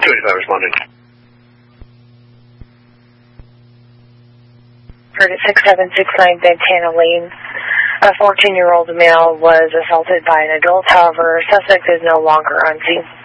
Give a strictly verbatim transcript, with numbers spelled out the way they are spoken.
two eighty-five responding. Curtis six seven six nine Ventana Lane. A fourteen-year-old male was assaulted by an adult. However, suspect is no longer on scene.